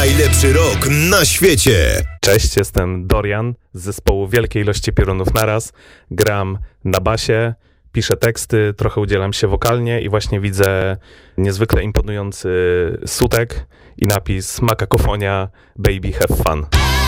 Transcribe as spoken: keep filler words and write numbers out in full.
Najlepszy rok na świecie. Cześć, jestem Dorian z zespołu Wielkiej Ilości Piorunów Naraz. Gram na basie, piszę teksty, trochę udzielam się wokalnie i właśnie widzę niezwykle imponujący sutek i napis Makakofonia Baby Have Fun.